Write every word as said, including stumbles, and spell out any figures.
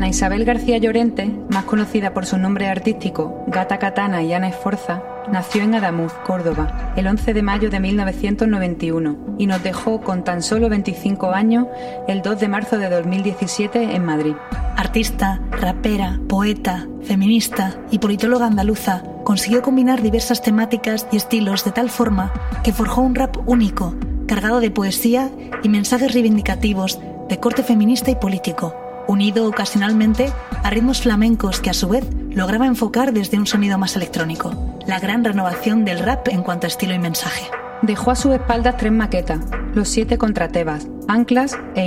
Ana Isabel García Llorente, más conocida por sus nombres artísticos Gata Katana y Ana Esforza, nació en Adamuz, Córdoba, el once de mayo de mil novecientos noventa y uno y nos dejó con tan solo veinticinco años el dos de marzo de dos mil diecisiete en Madrid. Artista, rapera, poeta, feminista y politóloga andaluza, consiguió combinar diversas temáticas y estilos de tal forma que forjó un rap único, cargado de poesía y mensajes reivindicativos de corte feminista y político, unido ocasionalmente a ritmos flamencos que a su vez lograba enfocar desde un sonido más electrónico. La gran renovación del rap en cuanto a estilo y mensaje. Dejó a sus espaldas tres maquetas, Los siete contra Tebas, Anclas e